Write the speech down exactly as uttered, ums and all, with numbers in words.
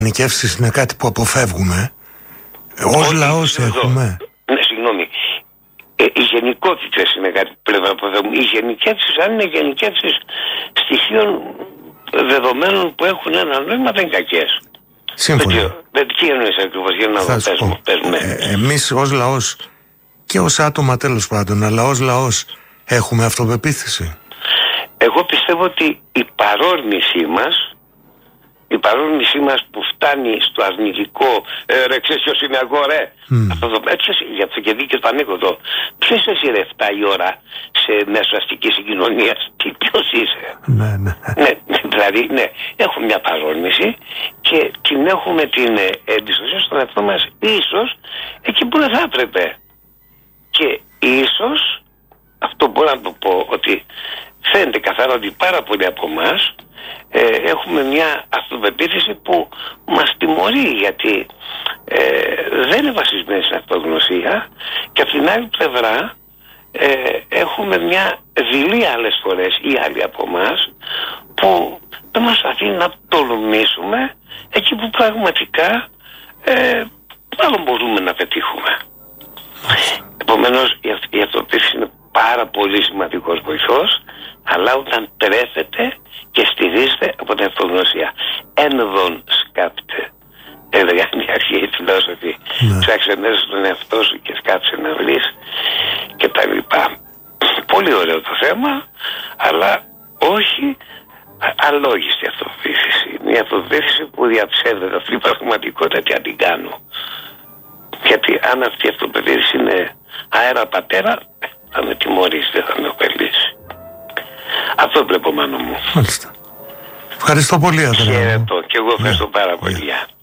γενικεύσεις είναι κάτι που αποφεύγουμε. Ως λαός έχουμε. Ναι, συγγνώμη. Ε, οι γενικότητες είναι κάτι που πρέπει να αποφεύγουμε. Οι γενικεύσεις, αν είναι γενικεύσεις στοιχείων δεδομένων που έχουν ένα νόημα, δεν είναι κακές. Σύμφωνα. Δεν τι εννοείς ακριβώς, για να δω, πες μου, πες μου. Ε, εμείς ως λαός και ως άτομα τέλος πάντων, αλλά ως λαός έχουμε αυτοπεποίθηση. Εγώ πιστεύω ότι η παρόρμησή μας, η παρόρμησή μας που φτάνει στο αρνητικό, ε, ρε ξέρεις ποιος είμαι εγώ ρε, mm. αυτό το έτσι για το και δίκαιο το ανέκδοτο, ποιος εσύ ρε εφτά η ώρα σε μέσω αστικής συγκοινωνίας, τι ποιος είσαι. Ναι, ναι. Ναι, δηλαδή ναι, έχουμε μια παρόρμηση και την έχουμε την ε, εμπιστοσύνη στον εαυτό μας ίσως εκεί που δεν θα έπρεπε. Και ίσως, αυτό μπορώ να το πω, ότι φαίνεται καθαρά ότι πάρα πολλοί από εμάς ε, έχουμε μια αυτοπεποίθηση που μας τιμωρεί, γιατί ε, δεν είναι βασισμένη στην αυτογνωσία, και από την άλλη πλευρά ε, έχουμε μια δειλή άλλες φορές ή άλλοι από εμάς που δεν μας αφήνει να τολμήσουμε εκεί που πραγματικά ε, μάλλον μπορούμε να πετύχουμε. Επομένως η αυτοπεποίθηση είναι πάρα πολύ σημαντικός βοηθός, αλλά όταν τρέφεται και στηρίζεται από την αυτογνωσία. Ένδον σκάπτε, έλεγαν οι αρχαίοι φιλόσοφοι. Ναι. Ψάξε μέσα στον εαυτό σου και σκάψε να βρεις και τα λοιπά. Πολύ ωραίο το θέμα, αλλά όχι αλόγιστη αυτοπεποίθηση. Μια αυτοπεποίθηση που διαψεύδεται αυτή η πραγματικότητα, τι αν την κάνω. Γιατί αν αυτή η αυτοπεποίθηση είναι αέρα πατέρα, θα με τιμωρήσει, δεν θα με ωφελήσει. Αυτό βλέπω, Μάνο μου. Μάλιστα. Ευχαριστώ πολύ, Αντρέα. Χαίρετο. Και εγώ ευχαριστώ yeah. πάρα πολύ. Yeah.